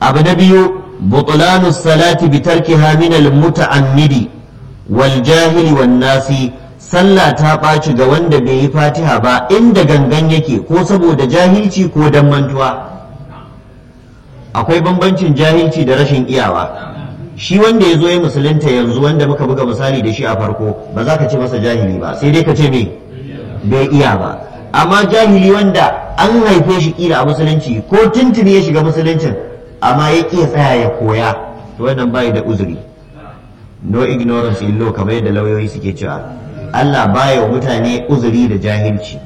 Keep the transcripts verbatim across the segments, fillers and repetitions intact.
abu na biyu butlanu salati bi tarkiha min al-muta'ammidi wal jahili wan nasi, sallah ta ɓaci ga wanda bai yi fatiha ba inda gangan yake ko saboda jahilci ko dan mantuwa. Akwai bambancin jahilci da rashin iyawa. Shi wanda ya zo ya musulunta yanzu, wanda muka buga misali da shi a farko, ba za ka ce masa jahili ba, sai dai ka ce me bai iya ba. Amma jahili wanda an haife shi kila a musulunci ko tuntuni ya shiga musuluncin amma ya ƙi tsaya ya koya, to wannan bai da uzuri. No ignorance in law, kamar yadda lauyoyi suke cewa. Allah baya wa mutane uzuri da jahilci.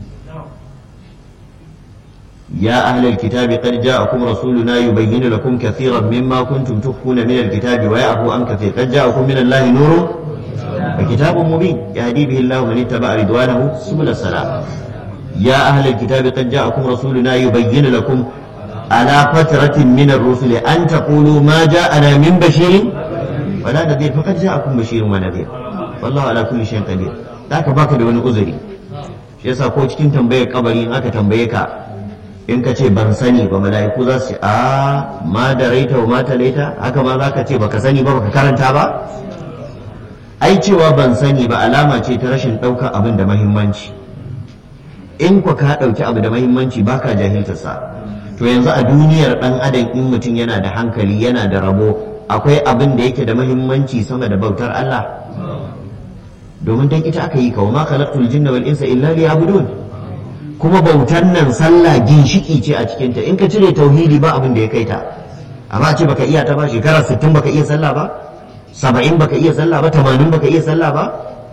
يا أهل الكتاب قد جاءكم رسولنا يبين لكم كثيرا مما كنتم تخفون من الكتاب ويعفو عن كثير قد جاءكم من الله نور وكتاب مبين يهدي به الله من اتبع رضوانه سبل السلام. يا أهل الكتاب قد جاءكم رسولنا يبين لكم على فترة من الرسل أن تقولوا ما جاءنا من بشير ولا نذير فقد جاءكم بشير ونذير والله على كل شيء قدير. ذاك باك da wani uzuri. Shi yasa ko cikin tambayar kabari in aka tambaye ka, in ka ce ban sani ba, mala'iku za su ce a ma da raita wa mata laita, haka ma za ka ce baka sani ba baka karanta ba. Ai cewa ban sani ba alama ce ta rashin ɗaukar abin da mahimmanci. In ku ka ɗauki abu da mahimmanci baka jahiltarsa. To yanzu a duniyar ɗan adam in mutum yana da hankali yana da rabo, akwai abin da yake da mahimmanci sama da bautar Allah. Domin dan ita aka yi ka, wa ma khalaqtul jinna wal insa illa liya'budun. Kuma bautar nan sallah ginshiki ce a cikinta. In ka cire tauhidi ba abin da ya kai ta. Amma ce baka iya ta ba, shekara sittin baka iya sallah ba, saba'in baka iya sallah ba, tamanin baka iya sallah ba,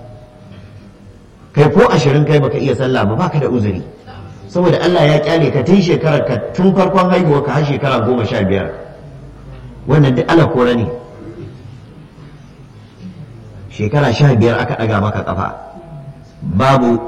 kai ko ashirin kai baka iya sallah ba, baka da uzuri. Saboda Allah ya kyale ka tun shekarar ka, tun farkon haihuwa ka har shekara goma sha biyar. Wannan duk Allah kora ne. Shekara sha biyar aka ɗaga maka kafa, babu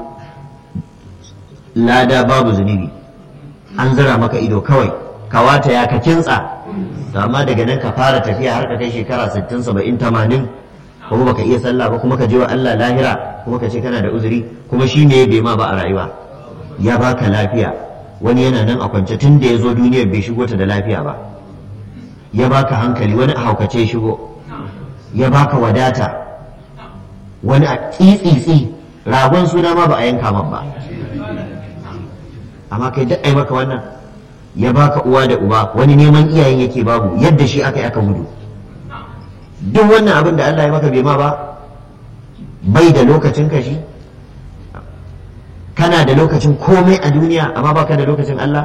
lada babu zunubi, an zira maka ido kawai, kawata ya ka kintsa. To amma daga nan ka fara tafiya har ka kai shekara sittin saba'in tamanin, kuma baka iya sallah ba, kuma ka je wa Allah lahira kuma ka ce kana da uzuri. Kuma shi ne bai ma ba a rayuwa, ya baka lafiya. Wani yana nan a kwance tun da ya zo duniyar bai shigo ta da lafiya ba. Ya baka hankali, wani a haukace shigo. Ya baka wadata, wani a tsitsitsi, ragon suna ma ba a yanka man ba. Amma kai duk ai maka wannan. Ya baka uwa da uba, wani neman iyayen yake babu, yadda shi aka yi aka gudu. Duk wannan abin da Allah ya maka bai ma ba, bai da lokacin kashi. Kana da lokacin komai a duniya amma baka da lokacin Allah.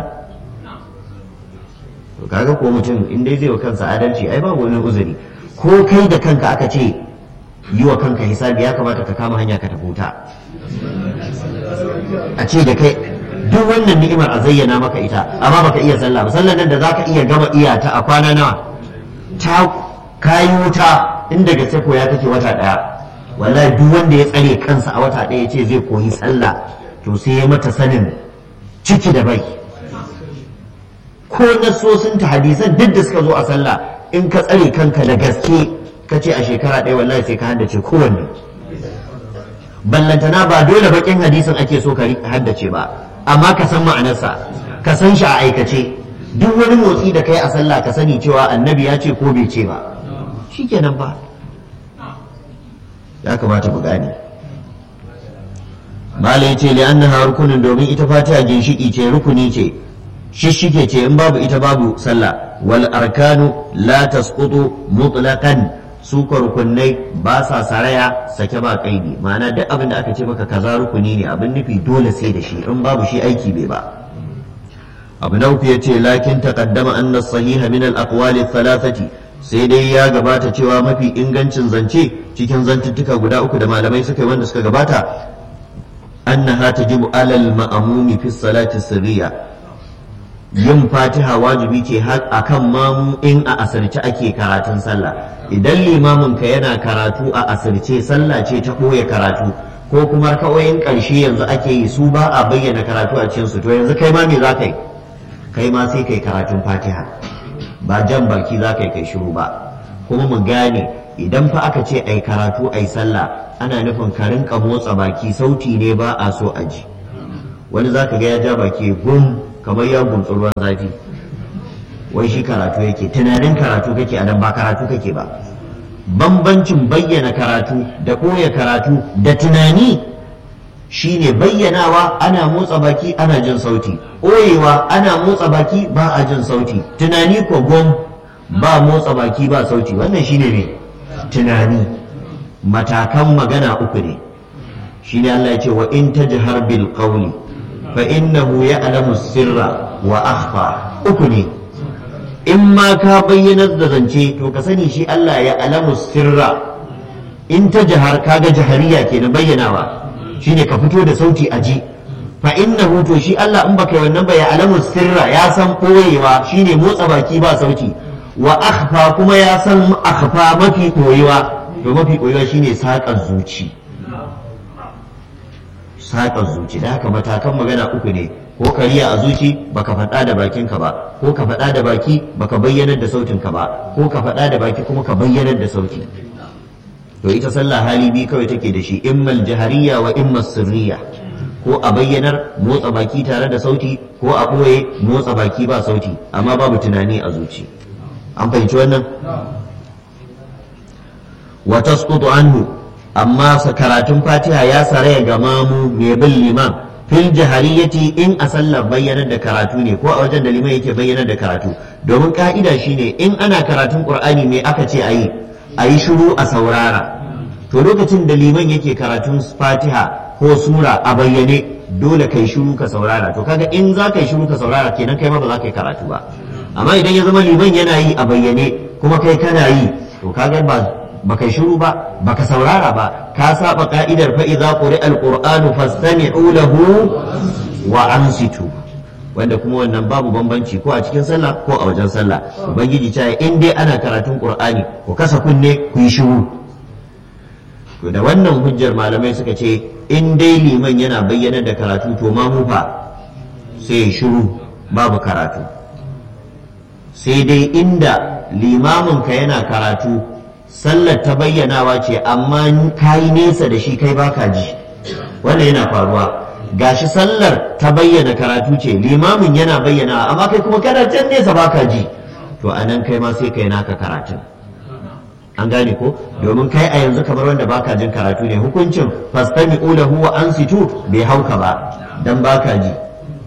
To kaga ko mutum in dai zai wa kansa adalci ai babu wani uzuri. Ko kai da kanka aka ce yi wa kanka hisabi, ya kamata ka kama hanya ka tafi wuta. A ce da kai duk wannan ni'imar a zayyana maka ita amma baka iya sallah ba. Sallan nan da zaka iya gama iya ta a kwana nawa, ta kayi wuta inda gaske koya take wata daya. Wallahi duk wanda ya tsare kansa a wata daya yace zai koyi sallah, to sai ya mata sanin ciki da bai. Ko nasosin ta hadisan duk da suka zo a sallah, in ka tsare kanka da gaske ka ce a shekara ɗaya wallahi sai ka haddace kowanne. Ballantana ba dole bakin hadisin ake so ka haddace ba, amma ka san ma'anarsa, ka san shi a aikace. Duk wani motsi da kai a sallah ka sani cewa annabi ya ce ko bai ce ba, shikenan ba. Ya kamata ku gane. Malai ya ce li'annaha rukunin, domin ita fatiha ginshiki ce, rukuni ce, shishike ce, in babu ita babu sallah. Wal arkanu la tasqutu mutlaqan, su rukunai ba sa saraya sake ba kaidi. Ma'ana duk abin da aka ce maka kaza rukuni ne, abin nufi dole sai da shi, in babu shi aiki bai ba. Abu na uku yace lakin taqaddama anna sahiha min al aqwali thalathati, sai dai ya gabata cewa mafi ingancin zance cikin zantuttuka guda uku da malamai suka yi wanda suka gabata, annaha tajibu alal ma'mumi fi salati sirriya, yin fatiha wajibi ce akan mamu in a asirce ake karatun sallah. Idan limamin ka yana karatu a asirce, sallah ce ta koya karatu, ko kuma kawai ƙarshe yanzu ake yi, su ba a bayyana karatu a cikinsu, to yanzu kai ma me za ka yi? Kai ma sai kai karatun fatiha, ba jan baki za ka yi kai shiru ba. Kuma mu gane, idan fa aka ce ai karatu ai sallah, ana nufin ka rinka motsa baki, sauti ne ba a so a ji. Wani za ka ga ya ja baki gum kamar ya gumtsu ruwan zafi, wai shi karatu yake, tunanin karatu kake a nan ba karatu kake ba. Bambancin bayyana karatu da ɓoye karatu da tunani shine bayyanawa ana motsa baki ana jin sauti, ɓoyewa ana motsa baki ba a jin sauti, tunani ko gom ba motsa baki ba sauti. Wannan shine ne tunani. Matakan magana uku ne, shine Allah ya ce wa in tajhar bil qawli fa innahu ya'lamu sirra wa akhfa. Uku ne, in ma ka bayyanar da zance to ka sani shi Allah ya alamu sirra. In tajhar kaga jahariya kenan bayyanawa, shine ka fito da sauti a ji. Fa innahu to shi Allah in baka yi wannan ba ya alamu sirra, ya san koyewa shine motsa baki ba sauti, wa akhfa kuma ya san akhfa mafi koyewa. To mafi koyewa shine saƙar zuci, saƙar zuci. Da haka matakan magana uku ne, ko kariya a zuci baka faɗa da bakinka ba, ko ka faɗa da baki baka bayyanar da sautinka ba, ko ka faɗa da baki kuma ka bayyanar da sauti. To ita sallah hali biyu kawai take da shi, immal jahariya wa immal sirriya, ko a bayyanar motsa baki tare da sauti, ko a ɓoye motsa baki ba sauti amma babu tunani a zuci. An fahimci wannan? wa tasqutu anhu, amma sa karatun fatiha ya saraya ga mamu mai bin liman fil jahariyati in a sallar bayyanar da karatu ne, ko a wajen da liman yake bayyanar da karatu. Domin ka'ida shine in ana karatun qur'ani me aka ce ayi ayi shiru a saurara. To lokacin da liman yake karatun fatiha ko sura a bayyane dole kai shiru ka saurara. To kaga in za ka yi shiru ka saurara kenan kai ma ba za ka yi karatu ba. Amma idan ya zama liman yana yi a bayyane kuma kai kana yi, to kaga ba baka shiru ba, baka saurara ba, ka saba ka'idar fa idza quri'a alqur'anu fastami'u lahu wa ansitu, wanda kuma wannan babu bambanci ko a cikin sallah ko a wajen sallah. Ubangiji ta in dai ana karatun qur'ani ku kasa kunne ku yi shiru. To da wannan hujjar malamai suka ce in dai liman yana bayyana da karatu to ma mu fa sai shiru babu karatu. Sai dai inda limamin ka yana karatu sallar ta bayyanawa ce amma ka yi nesa da shi kai baka ji, wannan yana faruwa. Gashi sallar ta bayyana karatu ce, limamin yana bayyanawa amma kai kuma kana can nesa baka ji, to anan kai ma sai kai naka karatun. An gane ko? Domin kai a yanzu kamar wanda baka jin karatu ne, hukuncin fastami'u lahu wa ansitu bai hauka ba dan baka ji,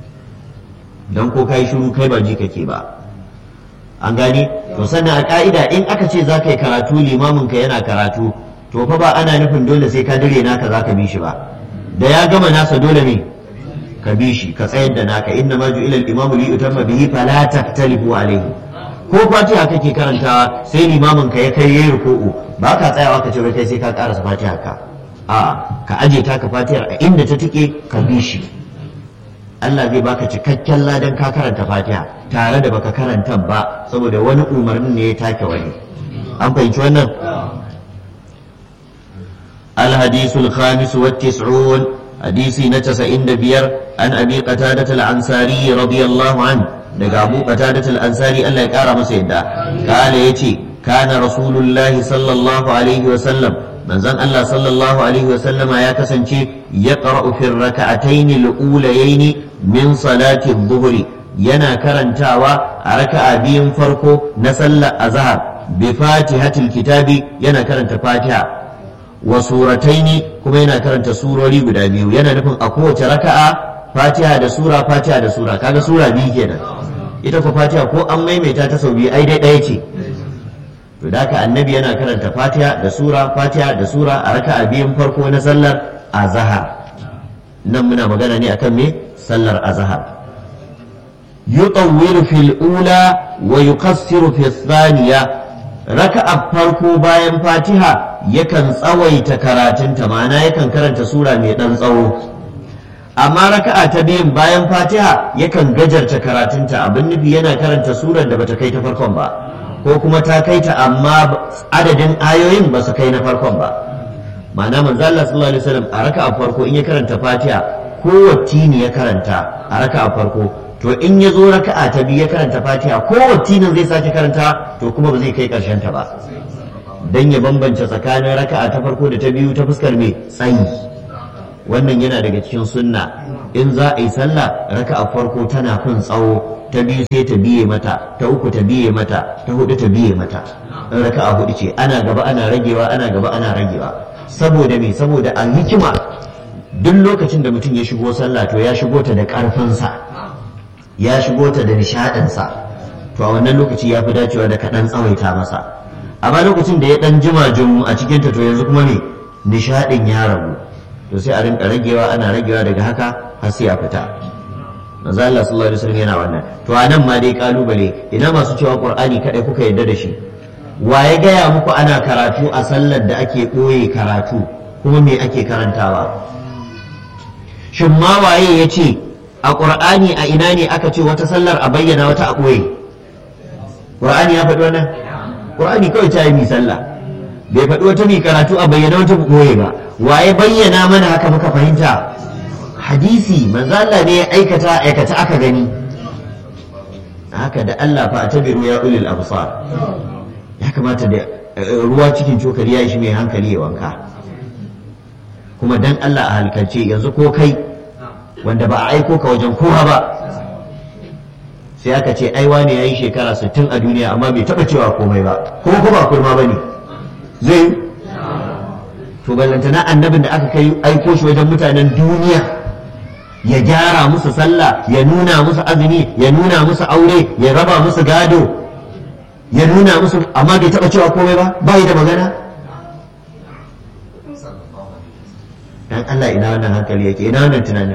dan ko kai shiru kai ba ji kake ba. An gane? To sannan a ka'ida in aka ce za ka yi karatu limamin ka yana karatu, to fa ba ana nufin dole sai ka dire naka za ka bi shi ba. Da ya gama nasa dole ne ka bi shi, ka tsayar da naka. Inna ma ju'ila al-imamu li yutamma bihi fala tahtalifu alayhi. Ko fatiha kake karantawa sai limamin ka ya kai yayi ruku'u, ba ka tsayawa ka ce kai sai ka karasa fatiha ka. A ka aje ta ka fatihar a inda ta take ka bi shi. Allah zai baka cikakken ladan ka karanta fatiha tare da baka karanta ba, saboda wani umarnin ne ya take wani. An fahimci wannan? Al-hadisul khamis wa tis'un, hadisi na casa'in da biyar, an abi qatadah al-ansari radiyallahu an, daga abu qatadah al-ansari Allah ya kara masa yadda, kala yace kana rasulullahi sallallahu alaihi wa sallam, manzon Allah sallallahu alaihi wa sallama ya kasance yaqra'u fi rak'atayn al-ulayayn min salati adh-dhuhri, yana karantawa a raka'a biyun farko na sallar azhar bi fatihatil kitabi, yana karanta fatiha, wa surataini kuma yana karanta surori guda biyu. Yana nufin a kowace raka'a fatiha da sura, fatiha da sura, kaga sura biyu kenan. Ita ko fatiha ko an maimaita ta sau biyu ai dai ɗaya ce. To da haka annabi yana karanta fatiha da sura, fatiha da sura a raka'a biyun farko na sallar azhar. Nan muna magana ne akan me? Sallar azhar. yutawwilu fil ula wa yuqassiru fi thaniya, raka'a farko bayan fatiha yakan tsawaita karatunta, ma'ana yakan karanta sura mai dan tsawo. Amma raka'a ta biyun bayan fatiha yakan gajarta karatunta, abin nufi yana karanta surar da bata kai ta farkon ba, ko kuma ta kai ta amma adadin ayoyin ba su kai na farkon ba. Ma'ana manzo Allah sallallahu alaihi wasallam a raka'a farko in ya karanta fatiha kowace ne ya karanta a raka'a farko, to in ya zo raka'a ta biyu ya karanta fatiha kowace nan zai sake karanta, to kuma ba zai kai karshen ta ba, dan ya bambance tsakanin raka'a ta farko da ta biyu ta fuskar mai tsayi. Wannan yana daga cikin sunna, in za a yi sallah raka'a farko tana fin tsawo, ta biyu sai ta biye mata, ta uku ta biye mata, ta hudu ta biye mata. In raka'a hudu ce ana gaba ana ragewa ana gaba ana ragewa. Saboda me? Saboda a hikima duk lokacin da mutum ya shigo sallah to ya shigo ta da ƙarfinsa, ya shigo ta da nishaɗinsa, to a wannan lokaci ya fi dacewa da kaɗan tsawaita masa. Amma lokacin da ya ɗan jima jum a cikinta to yanzu kuma ne nishaɗin ya ragu, to sai a rinka ragewa ana ragewa daga haka har sai a fita. Manzo Allah sallallahu alaihi wasallam yana wannan. To a nan ma dai kalubale, ina masu cewa Qur'ani kadai kuka yarda da shi? Wa ya gaya muku ana karatu a sallar da ake ɓoye karatu kuma me ake karantawa? Shin ma waye ya ce a ƙur'ani a ina ne aka ce wata sallar a bayyana wata a ɓoye? Ƙur'ani ya faɗi wannan? Ƙur'ani kawai ta yi mi sallah, bai faɗi wata mi karatu a bayyana wata ɓoye ba. Waye bayyana mana haka muka fahimta? Hadisi, manzo Allah ne ya aikata aikata aka gani. Haka da Allah fa atabiru ya ulil absar. Ya kamata da ruwa cikin cokali ya ishi mai hankali ya wanka. Kuma dan Allah a halkalce yanzu ko kai wanda ba a aiko ka wajen kowa ba sai aka ce ai wane yayi shekara sittin a duniya amma bai taba cewa komai ba, ko ko ba kurma bane zai? To ballantana annabin da aka kai aiko shi wajen mutanen duniya ya gyara musu sallah, ya nuna musu azumi, ya nuna musu aure, ya raba musu gado, ya nuna musu, amma bai taba cewa komai ba, bai da magana. Dan Allah ina wannan hankali yake, ina wannan tunanin?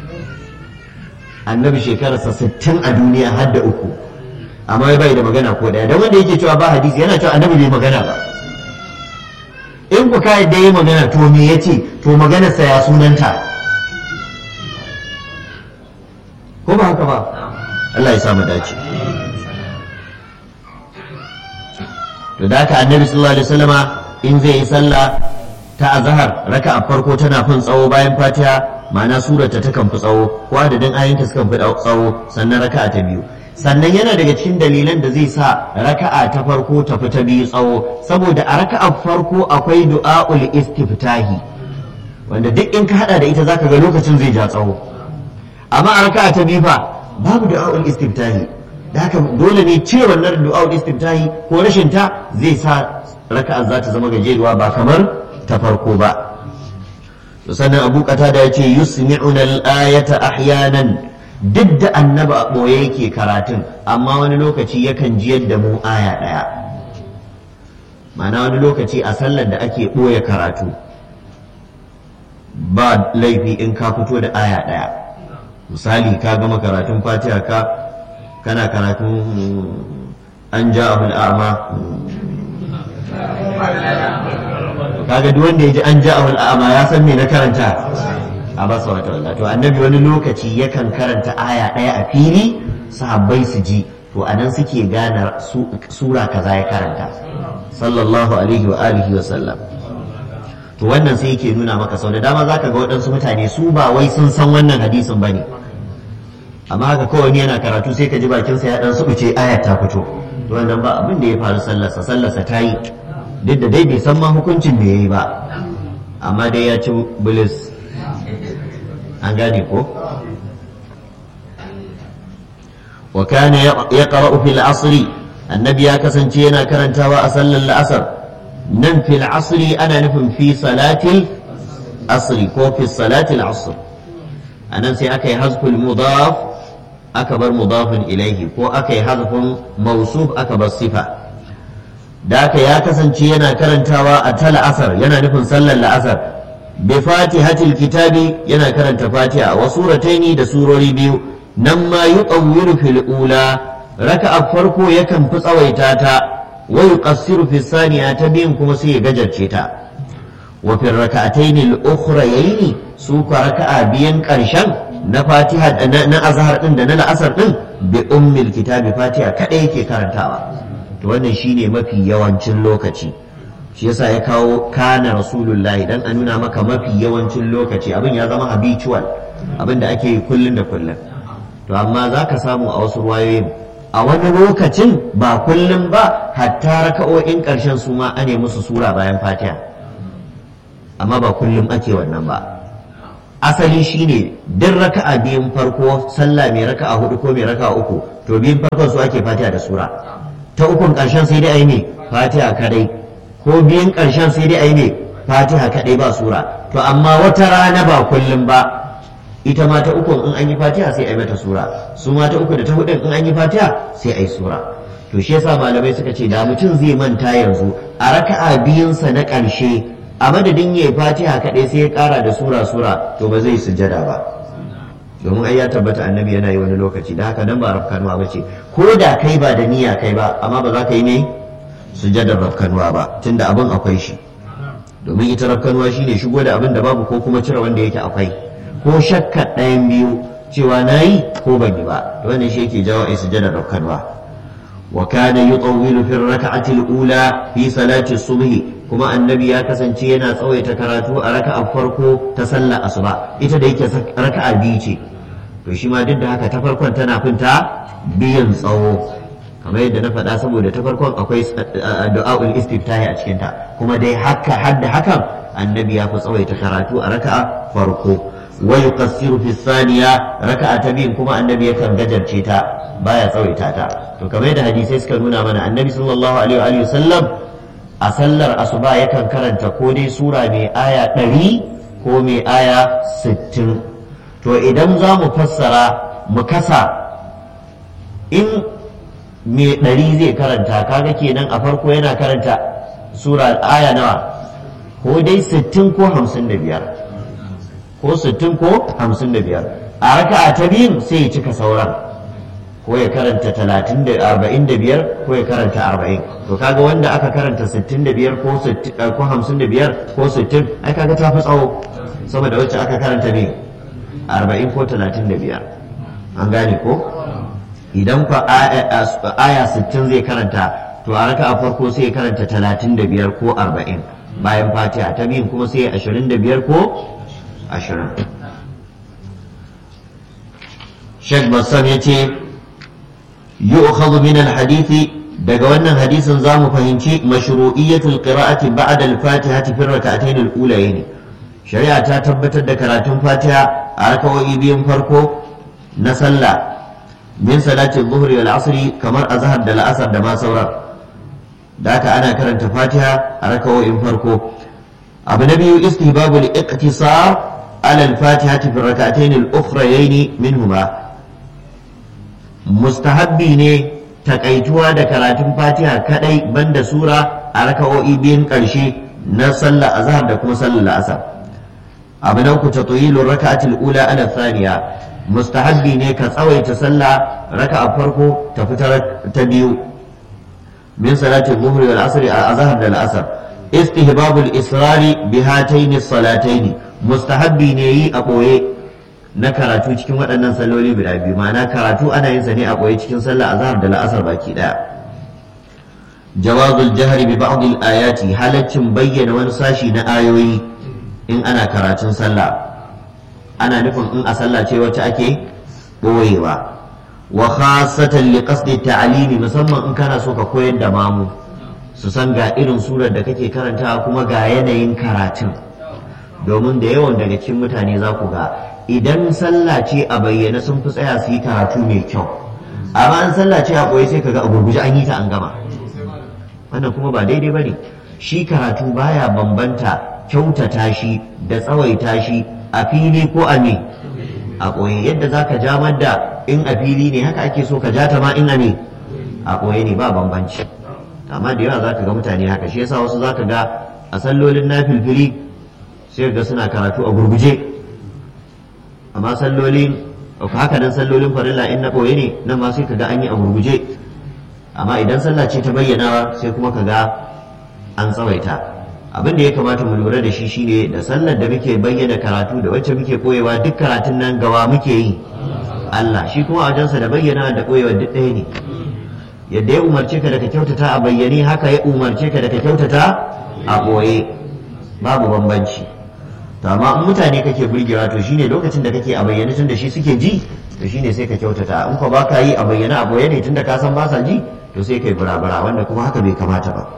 Annabi shekararsa sittin a duniya har da uku amma bai da magana ko daya. Dan wanda yake cewa ba hadisi yana cewa annabi bai magana ba. In ku ka yadda yi magana to me yace? To maganarsa ya sunanta, ko ba haka ba? Allah ya sa mu dace. To da haka annabi sallallahu alaihi wasallama in zai yi sallah ta azhar raka'a farko tana fin tsawo bayan fatiha, ma'ana surata ta kan fi tsawo ko adadin ayoyinta sukan fi tsawo, sannan raka'a ta biyu. Sannan yana daga cikin dalilan da zai sa raka'a ta farko ta fi ta biyu tsawo, saboda a raka'a farko akwai du'a'ul istiftahi wanda duk in ka hada da ita zaka ga lokacin zai ja tsawo. Amma a raka'a ta biyu fa babu du'a'ul istiftahi, da haka dole ne cire wannan du'a'ul istiftahi ko rashin ta zai sa raka'a za ta zama gajeruwa ba kamar ta farko ba. Sannan Abu Qatada yace yusmi'una al-ayata ahyanan, duk da annabi a boye yake karatun amma wani lokaci yakan jiyar da mu aya daya. Ma'ana wani lokaci a sallar da ake boye karatu ba laifi in ka fito da aya daya. Misali ka gama karatun Fatiha ka kana karatun an ja'ahul a'ma, kaga duk wanda ya ji an ja'ahul a'ma ya san me na karanta a basa wata wallah. To annabi wani lokaci yakan karanta aya ɗaya a fili sahabbai su ji, to anan suke gane sura kaza ya karanta sallallahu alaihi wa alihi wa sallam. To wannan sai yake nuna maka sau da dama zaka ga waɗansu mutane su ba wai sun san wannan hadisin bane, amma haka kawai yana karatu sai ka ji bakinsa ya dan subuce aya ta fito, to wannan ba abin da ya faru, sallarsa sallarsa ta yi, duk da dai bai san ma hukuncin me yayi ba, amma dai ya ci bilis. An gane ko? Wa kana yaqra'u fil asri, annabi ya kasance yana karantawa a sallar la'asar. Nan fil asri ana nufin fi salatil asri ko fi salatil asr. Anan sai aka yi hazful mudaf aka bar mudafin ilaihi, ko aka yi hazfun mawsuf aka bar sifa. Da aka ya kasance yana karantawa a ta la'asar, yana nufin sallar la'asar. Bi fatihatil kitabi, yana karanta fatiha wa surataini da surori biyu. Nan ma yuqawwiru fil ula, raka'a farko yakan fi tsawaita ta, wa yuqassiru fi saniya, ta biyun kuma sai ya gajarce ta. Wa fi raka'ataini al-ukhrayaini, su ka raka'a biyan karshen na fatiha na azhar din da na la'asar din bi ummil kitabi, fatiha kadai yake karantawa. To wannan shine mafi yawancin lokaci, shi yasa ya kawo kana rasulullahi dan a nuna maka mafi yawancin lokaci abin ya zama habitual, abin da ake yi kullun da kullun. To amma za ka samu a wasu ruwayoyin a wani lokacin ba kullum ba, hatta raka'o'in ƙarshen su ma ane musu sura bayan fatiha, amma ba kullum ake wannan ba. asali shine duk raka'a biyun farko sallah mai raka'a hudu ko mai raka'a uku to biyun farkon su ake fatiha da sura, ta ukun karshen sai dai ayi ne fatiha kadai, ko biyun karshen sai dai ayi ne fatiha kadai ba sura. To amma wata rana ba kullum ba, ita ma ta ukun in an yi fatiha sai ayi mata sura, su ma ta uku da ta hudun in an yi fatiha sai ayi sura. To shi yasa malamai suka ce da mutum zai manta yanzu a raka'a biyunsa na karshe a madadin ya yi fatiha kaɗai sai ya ƙara da sura sura to ba zai sujjada ba, domin ai ya tabbata annabi yana yi wani lokaci, da haka nan ba rafkanuwa ba ce, ko da kai ba da niyya kai ba amma ba za ka yi ne sujjadar rafkanuwa ba tunda abin akwai shi, domin ita rafkanuwa shine shigo da abin da babu ko kuma cire wanda yake akwai, ko shakka ɗayan biyu cewa na yi ko ban yi ba, wannan shi yake jawo ai sujjadar rafkanuwa. wa kana yutawwilu fi rak'ati al-ula fi salati subhi, kuma annabi ya kasance yana tsawaita karatu a raka'ar farko ta sallar asuba, ita da yake raka'a biyu ce to shi ma duk da haka ta farkon tana finta biyan tsawo kamar yadda na faɗa, saboda ta farkon akwai du'a'ul istiftahi a cikin ta, kuma dai haka hadda hakan annabi ya fi tsawaita karatu a raka'a farko. wa yuqassiru fi thaniya, raka'a ta biyun kuma annabi yakan gajarce ta baya tsawaita ta. To kamar yadda hadisai suka nuna mana annabi sallallahu alaihi wa sallam a sallar asuba yakan karanta ko dai sura mai aya ɗari ko mai aya sittin. To idan za mu fassara mu kasa, in mai ɗari zai karanta kaga kenan a farko yana karanta sura aya nawa, ko dai sittin ko hamsin da biyar, ko sittin ko hamsin da biyar. A raka'a ta biyun sai ya cika sauran, ko ya karanta talatin da arba'in da biyar ko ya karanta arba'in. To kaga wanda aka karanta sittin da biyar ko ko hamsin da biyar ko sittin ai kaga ta fi tsawo sama da wacce aka karanta ne arba'in ko talatin da biyar. An gane ko? Idan fa aya sittin zai karanta to a raka'a farko sai ya karanta talatin da biyar ko arba'in, bayan fatiha ta biyun kuma sai ashirin da biyar ko ashirin. Sheikh Bassam ya ce yu'khadhu min al-hadithi, daga wannan hadisin zamu fahimci mashru'iyyatul qira'ati ba'da al-fatihati fi rak'atayn al-ulayayn. Shari'a ta tabbatar da karatun Fatiha a raka'o'i biyun farko na sallah min salati adh-dhuhri wal 'asri, kamar azhar da la'asar da ma sauran. Da haka ana karanta Fatiha a raka'o'in farko. Abu na biyu istihbabul iqtisar ala al-fatihati fi rak'atayn al-ukhrayayn minhuma, mustahabbi ne takaituwa da karatun fatiha kadai banda sura a raka'o'i biyun karshe na sallar azhar da kuma sallar la'asar. abu na uku tatwilur raka'atil ula ala thaniya, mustahabbi ne ka tsawaita sallah raka'a farko ta fita ta biyu min salati dhuhri wal asri a azhar da la'asar. istihbabul israri bi hataini salataini, mustahabbi ne yi a boye na karatu cikin waɗannan salloli guda biyu, ma'ana karatu ana yin sa ne a ɓoye cikin sallar azhar da la'asar baki ɗaya. jawazul jahri bi ba'd al ayati, halaccin bayyana wani sashi na ayoyi in ana karatun sallah, ana nufin in a sallah ce wacce ake ɓoyewa. wa khassatan li qasdi ta'limi, musamman in kana so ka koyar da mamu su san ga irin surar da kake karantawa kuma ga yanayin karatun, domin da yawan daga cikin mutane za ku ga idan sallah ce a bayyana sun fi tsaya su yi karatu mai kyau, amma an sallah ce a ɓoye sai kaga a gurguje an yi ta an gama. wannan kuma ba daidai bane. shi karatu baya bambanta kyautata shi da tsawaita shi a fili ko a me a ɓoye. yadda za ka ja madda in a fili ne haka ake so ka ja ta ma in a me a ɓoye ne, ba bambanci. amma da yawa za ka ga mutane haka, shi yasa wasu za ka ga a sallolin na filfili sai ga suna karatu a gurguje, amma sallolin haka nan sallolin farilla in na ɓoye ne nan ma sai kaga an yi a gurguje, amma idan sallah ce ta bayyanawa sai kuma kaga an tsawaita. abin da ya kamata mu lura da shi shine da sallar da muke bayyana karatu da wacce muke koyewa duk karatun nan gawa muke yi Allah, shi kuma a wajensa da bayyana da koyewa duk ɗaya ne. yadda ya umarce ka da ka kyautata a bayyane haka ya umarce ka da ka kyautata a ɓoye, babu bambanci. to amma in mutane kake burgewa to shine lokacin da kake a bayyane tun da shi suke ji to shine sai ka kyautata, in ko ba ka yi a bayyane a boye ne tun da ka san ba sa ji to sai kai burabura, wanda kuma haka bai kamata ba.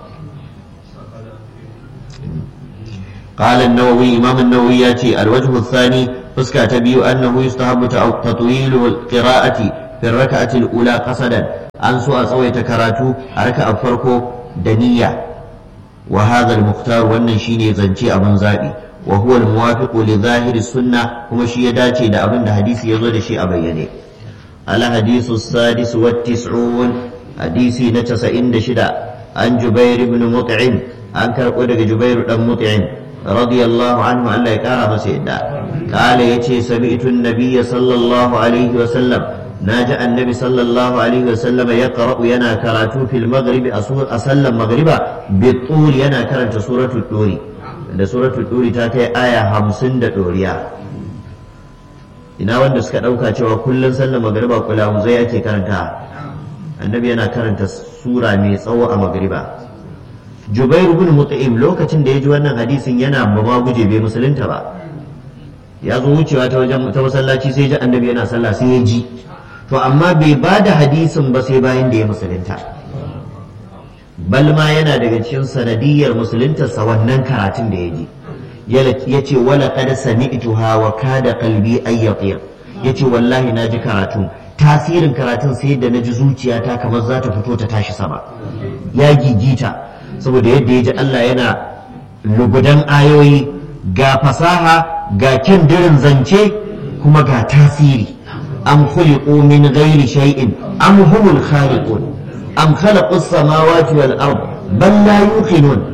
قال النووي إمام النووي ياتي الوجه الثاني fuska ta biyu annahu yustahabbu tatwilu qira'ati fi rak'ati al-ula qasadan an so a tsawaita karatu a raka'a farko da niyya wa hadha al-mukhtar wannan shine zance abun zabi wa huwa al-muwafiqu li zahiri sunnah kuma shi ya dace da abin da hadisi yazo da shi a bayyane الحديث السادس والتسعون حديثي نتس إند شدا عن جبير بن مطعم عن كرقودك جبير بن مطعم رضي الله عنه أن لا يكارم سيدا قال يتي سمعت النبي صلى الله عليه وسلم ناجأ النبي صلى الله عليه وسلم يقرأ ينا كراتو في المغرب أسلم مغربا بالطول ينا كرنت سورة الطول سورة الطول تاكي آية همسن دوريا ina wanda suka ɗauka cewa kullum sallar magariba kula zai ake karanta annabi yana karanta sura mai tsawo a magariba jubair ibn mut'im lokacin da ya ji wannan hadisin yana ba guje bai musulunta ba ya zo wucewa ta wajen ta masallaci sai ji annabi yana sallah sai ya ji to amma bai ba da hadisin ba sai bayan da ya musulunta bal ma yana daga cikin sanadiyar musuluntarsa wannan karatun da ya ji ya ce wala kada sami'tuha wa kada qalbi ay yatir yace wallahi naji karatu tasirin karatun sai da naji zuciyata kamar za ta fito ta tashi sama ya gigita saboda yadda yaji Allah yana lugudan ayoyi ga fasaha ga kyan dirin zance kuma ga tasiri am khuliqu min ghairi shay'in am humul khaliqun am khalaqu as-samawati wal ard bal la yuqinun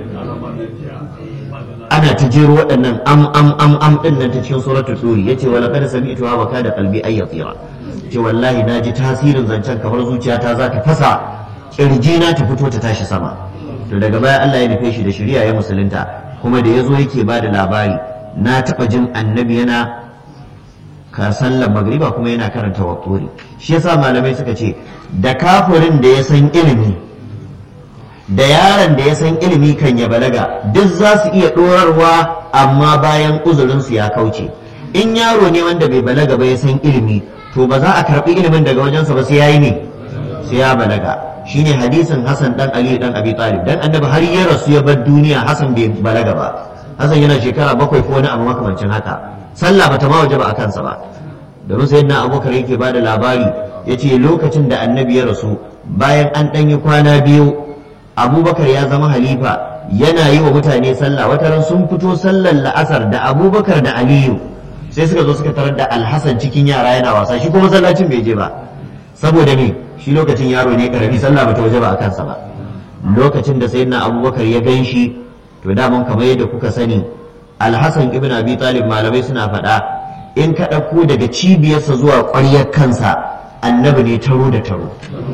ana ta jero waɗannan am am am am din nan ta cikin suratul turi yace wala kad sami'tu wa kada qalbi ay yatira ce wallahi naji tasirin zancen kamar zuciyata za ta fasa kirji na ta fito ta tashi sama to daga baya Allah ya nufe shi da shari'a ya musulunta kuma da yazo yake bada labari na taba jin annabi yana ka sallar magriba kuma yana karanta waquri shi yasa malamai suka ce da kafirin da ya san ilimi da yaron da ya san ilimi kan ya balaga duk za su iya ɗorarwa amma bayan uzurinsu ya kauce in yaro ne wanda bai balaga ba ya san ilimi to ba za a karɓi ilimin daga wajensa ba sai ya yi ne sai ya balaga shine hadisin Hassan dan Ali dan Abi Talib dan annabi har ya rasu ya bar duniya Hassan bai balaga ba Hassan yana shekara bakwai ko wani abu makamancin haka sallah bata ma wajaba a kansa ba domin sayyidina Abubakar yake bada labari yace lokacin da annabi ya rasu bayan an ɗan yi kwana biyu abubakar ya zama halifa yana yi wa mutane sallah wata ran sun fito sallar la'asar da abubakar da aliyu sai suka zo suka tarar da alhassan cikin yara yana wasa shi kuma masallacin bai je ba saboda me shi lokacin yaro ne karami sallah bata waje ba a kansa ba lokacin da sayyidina abubakar ya gan shi to daman kamar yadda kuka sani alhassan ibn abi talib malamai suna faɗa in ka ɗauko daga cibiyarsa zuwa ƙwaryar kansa annabi ne taro da taro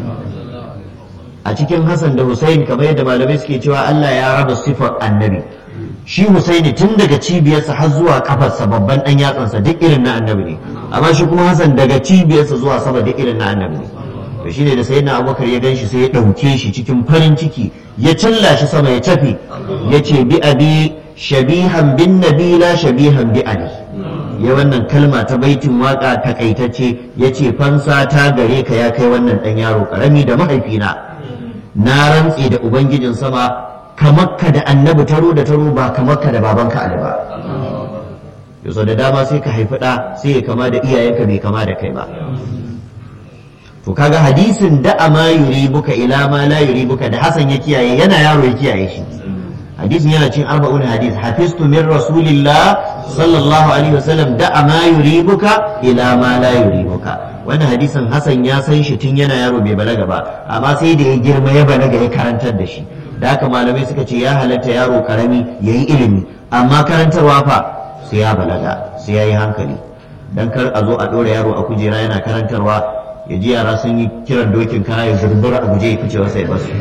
a cikin Hassan da Hussein kamar yadda malamai suke cewa Allah ya raba sifar annabi shi Husaini tun daga cibiyarsa har zuwa kafarsa babban dan yatsansa duk irin na annabi ne amma shi kuma Hassan daga cibiyarsa zuwa sama duk irin na annabi ne to shine da sayyidina Abubakar ya ganshi sai ya dauke shi cikin farin ciki ya cilla shi sama ya tafi yace bi abi shabihan bin nabila shabihan bi ali ya wannan kalma ta baitin waka takaitacce yace fansa ta gare ka ya kai wannan dan yaro karami da mahaifina na rantse da ubangijin sama kamakka da annabi taro da taro ba kamakka da babanka ali ba yau da dama sai ka haifi ɗa sai ya kama da iyayenka bai kama da kai ba to kaga hadisin da ama yuri buka ila ma la yuri buka da Hassan ya kiyaye yana yaro ya kiyaye shi hadisin yana cikin arba'un hadis hafiztu min rasulillah sallallahu alaihi wasallam da ama yuri buka ila ma la yuri buka wannan hadisin Hassan ya san shi tun yana yaro bai balaga ba amma sai da ya girma ya balaga ya karantar da shi da haka malamai suka ce ya halatta yaro karami yayi ilimi amma karantarwa fa sai ya balaga sai ya yi hankali dan kar a zo a ɗora yaro a kujera yana karantarwa ya ji yara sun yi kiran dokin kara ya zurbura a guje ya fice wasa ya basu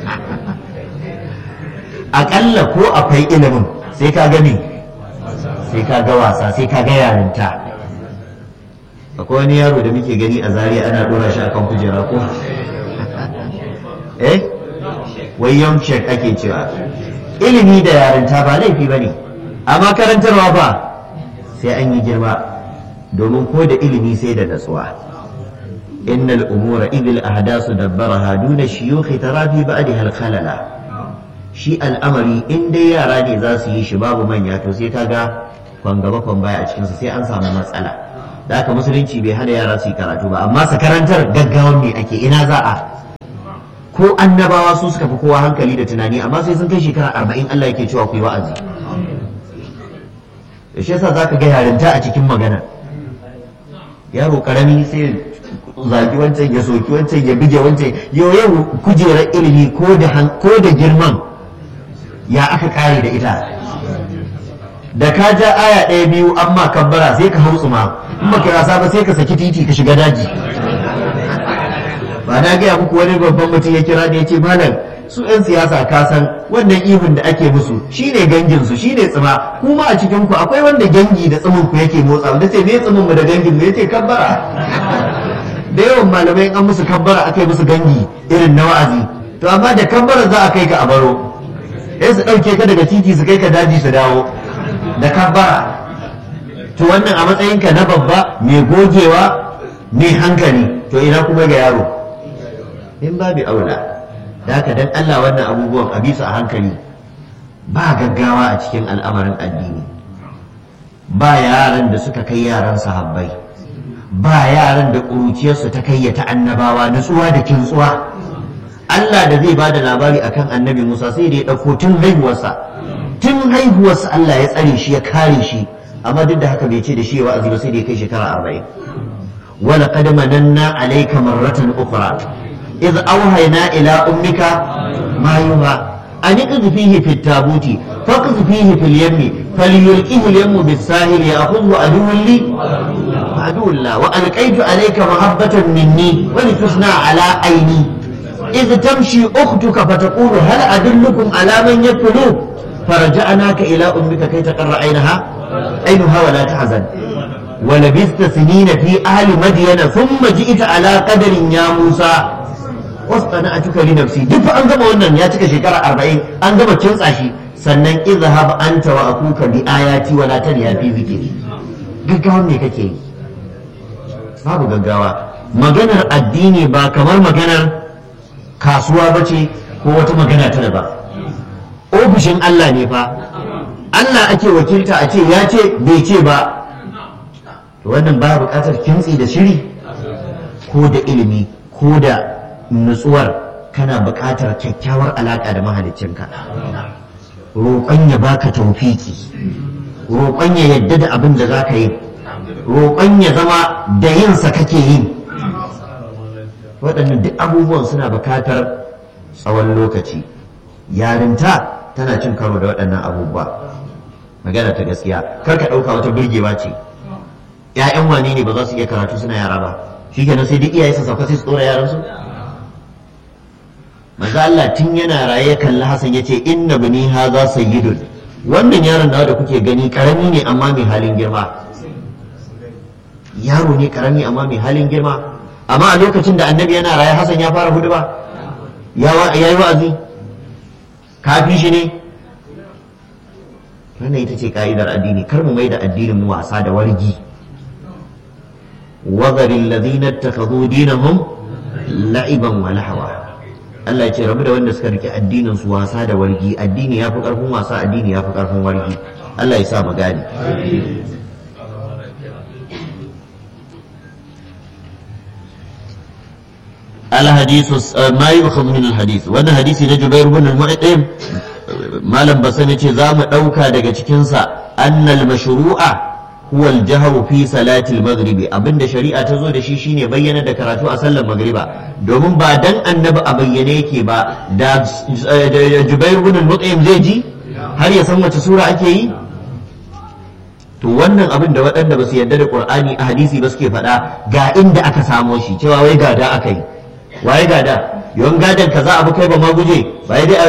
aƙalla ko akwai ilimin sai ka gani sai ka ga wasa sai ka ga yarinta akwai wani yaro da muke gani a Zaria ana ɗora shi akan kujera ko eh wai young shek ake cewa ilimi da yarinta ba laifi ba ne amma karantarwa ba sai an yi girma domin ko da ilimi sai da natsuwa innal umura idil ahdasu dabbaraha duna shiyukhi tarafi ba'daha al-khalala shi al'amari in dai yara ne za su yi shi babu manya to sai kaga kwan gaba kwan baya a cikinsa sai an samu matsala. Da haka musulunci bai hana yara su yi karatu ba, amma su karantar gaggawan me ake, ina za a ko annabawa su suka fi kowa hankali da tunani, amma sai sun kai shekara arba'in Allah yake cewa ku yi wa'azi. Da shi yasa zaka ga yarinta a cikin magana, yaro karami sai zaki wancan ya soki wancan ya bige wancan. yau yau kujerar ilimi ko da ko da girman ya aka kare da ita, da ka ja aya ɗaya biyu amma kabbara sai ka hausu ma, in baka rasa ba sai ka saki titi ka shiga daji. Ba na gaya muku wani babban mutum ya kira da ya ce malam su 'yan siyasa ka san wannan ihun da ake musu shine gangin su shine tsima, kuma a cikin ku akwai wanda gangi da tsimin ku yake motsa, wanda ce me tsimin mu da gangin mu yace kabbara. Da yawan malamai an musu kabbara akai musu gangi irin na wa'azi, to amma da kabbara za a kai ka a baro, sai su ɗauke ka daga titi su kai ka daji su dawo da kabbara. To wannan a matsayinka na babba mai gogewa mai hankali, to ina kuma ga yaro in babu aula. Da haka dan Allah wannan abubuwan a bisa a hankali, ba gaggawa a cikin al'amarin addini, ba yaran da suka kai yaran sahabbai, ba yaran da ƙuruciyarsu ta kai ta annabawa nutsuwa da kintsuwa. Allah da zai bada labari akan annabi Musa sai da ya ɗauko tun haihuwarsa tun haihuwarsa Allah ya tsare shi ya kare shi, amma duk da haka bai ce da shi wa'azi ba sai da ya kai shekara arba'in. wa laqad mananna alayka marratan ukhra idh awhayna ila ummika ma yuha an iqdhihi fi at-tabuti faqdhihi fil yammi falyulqihi al-yammu bis-sahil ya'khudhu aduwwan li aduwwan la wa alqaytu alayka mahabbatan minni wa litusna ala ayni idh tamshi ukhtuka fataqulu hal adullukum ala man yakulu فرجعناك إلى أمك كي تقر عينها عينها ولا تحزن ولبثت سنين في أهل مدين ثم جئت على قدر يا موسى واصطنعتك لنفسي دف أنقم ونن ياتك شكرا أربعين أنقم تنسعشي سنن اذهب أنت وأخوك بآياتي ولا تنيا في ذكري gaggawan me kake yi babu gaggawa maganar addini ba kamar maganar kasuwa bace ko wata magana ta daban ofishin Allah ne fa Allah ake wakilta a ce ya ce bai ce ba wannan ba buƙatar kintsi da shiri ko da ilimi ko da nutsuwar kana buƙatar kyakkyawar alaƙa da mahaliccinka roƙon ya baka taufiki roƙon ya yadda da abin da za ka yi roƙon ya zama da yinsa kake yi waɗannan duk abubuwan suna buƙatar tsawon lokaci yarinta tana cin karo da waɗannan abubuwa magana ta gaskiya kar ka ɗauka wata birgewa ce ‘ya'yan wane ne ba za su iya karatu suna yara ba shi kenan sai duk iyaye su sauka sai su tsora yaransu manzo Allah tun yana raye ya kalli Hassan ya ce inna bani haza sayyidun wannan yaron da kuke gani karami ne amma mai halin girma yaro ne karami amma mai halin girma amma a lokacin da annabi yana raye Hassan ya fara hudu ba ya yi wa'azi kafi shi ne wannan ita ce ka'idar addini kar mu mai da addinin mu wasa da wargi wazaril ladina ittakhadhu dinahum la'iban wa lahwa Allah ya ce rabu da wanda suka rike addinin su wasa da wargi addini yafi karfin wasa addini yafi karfin wargi Allah ya sa mu gane الحديث ما يؤخذ من الحديث وانا حديث جبير بن المعطم ما لم بسنه زام دوكا daga cikin sa annal mashru'a huwa al-jahr fi salati al-maghrib abinda shari'a ta zo da shi shine bayyana da karatu a sallar magriba domin ba dan annabi a bayyane yake ba da Jubair ibn al-Mut'im zai ji har ya san wace sura ake yi to wannan abin da waɗanda ba su yarda da Qur'ani a hadisi ba suke faɗa ga inda aka samo shi cewa wai ga da aka yi waye gada yawan gadon kaza abu kai ba ma guje ba dai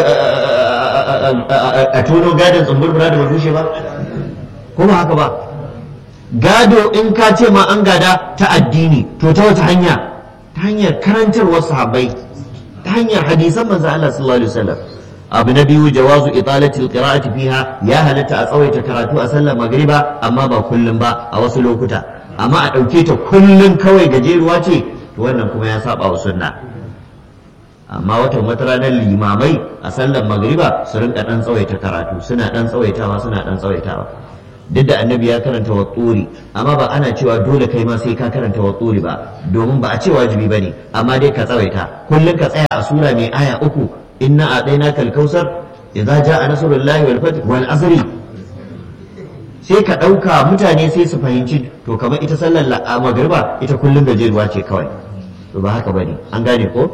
a tono gadon tsumburbura da marushe ba ko ba haka ba gado in ka ce ma an gada ta addini to ta wata hanya ta hanyar karantarwar sahabbai ta hanyar hadisan manzo Allah sallallahu alaihi wasallam abu na biyu jawazu italati alqira'ati fiha ya halatta a tsawaita karatu a sallar magriba amma ba kullum ba a wasu lokuta amma a dauke ta kullum kawai gajeruwa ce wannan kuma ya saba wa sunna amma watan wata ranar limamai a sallar magriba su rinka dan tsawaita karatu suna dan tsawaitawa suna dan tsawaitawa duk da annabi ya karanta wa turi amma ba ana cewa dole kai ma sai ka karanta wa turi ba domin ba a ce wajibi ba ne amma dai ka tsawaita kullum ka tsaya a sura mai aya uku inna a'tainaka al-kausar idza jaa nasrullahi wal fath wal asri sai ka ɗauka mutane sai su fahimci to kamar ita sallar magriba ita kullum gajeruwa ce kawai to ba haka bane an gane ko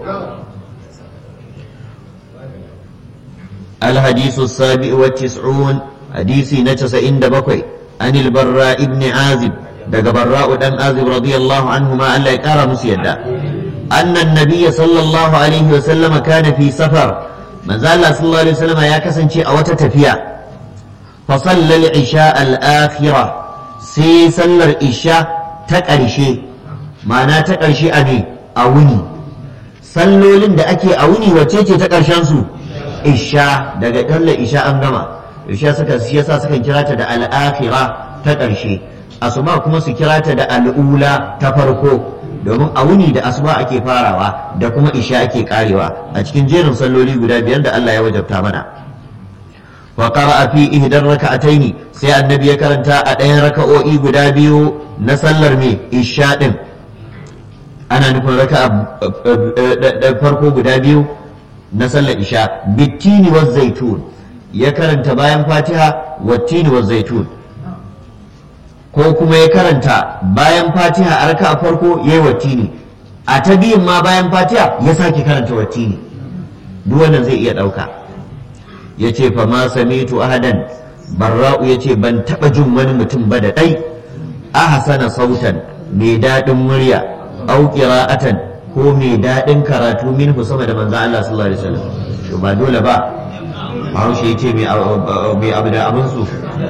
الحديث السابع والتسعون حديثي نتس إن بكوي عن البراء بن عازب دق براء بن عازب رضي الله عنهما أن لا يكار مسيدا أن النبي صلى الله عليه وسلم كان في سفر ما زال صلى الله عليه وسلم يا كسن شيء أو تتفيا فصلى العشاء الآخرة سي صلى العشاء تكرشي معناه تكرشي أبي أوني صلوا لند أكي أوني وتيتي تكرشانسو isha daga kalla isha an gama isha suka shi yasa suka kira ta da al-akhira ta ƙarshe asuba kuma su kira ta da al-ula ta farko domin a wuni da asuba ake farawa da kuma isha ake karewa a cikin jerin salloli guda biyar da Allah ya wajabta mana wa qara'a fi ihdar raka'ataini sai annabi ya karanta a ɗayan raka'o'i guda biyu na sallar me isha din ana nufin raka'a farko guda biyu na sallar isha bittini wa zaitun ya karanta bayan fatiha wattini wa zaitun ko kuma ya karanta bayan fatiha a raka a farko yayi wattini a ta biyun ma bayan fatiha ya sake karanta wattini duk wannan zai iya dauka yace fa ma samitu ahadan barra'u yace ban taba jin wani mutum ba da dai ahsana sautan mai dadin murya au qira'atan ko mai daɗin karatu min sama da manzo Allah sallallahu alaihi wasallam to ba dole ba Bahaushe yace mai abu da abin su